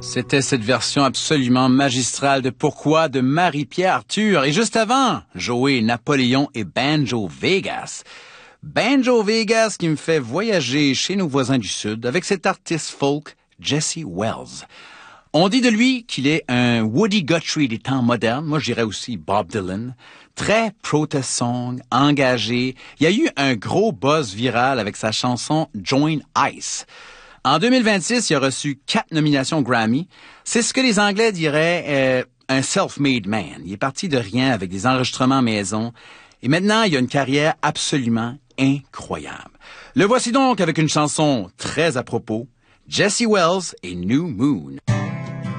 C'était cette version absolument magistrale de Pourquoi de Marie-Pierre Arthur. Et juste avant, Joey Napoléon et Banjo Vegas. Banjo Vegas qui me fait voyager chez nos voisins du Sud avec cet artiste folk, Jesse Wells. On dit de lui qu'il est un Woody Guthrie des temps modernes. Moi, je dirais aussi Bob Dylan. Très protest-song, engagé. Il y a eu un gros buzz viral avec sa chanson Join Ice. En 2026, il a reçu 4 nominations Grammy. C'est ce que les Anglais diraient un self-made man. Il est parti de rien avec des enregistrements maison. Et maintenant, il a une carrière absolument incroyable. Le voici donc avec une chanson très à propos. Jesse Wells et New Moon.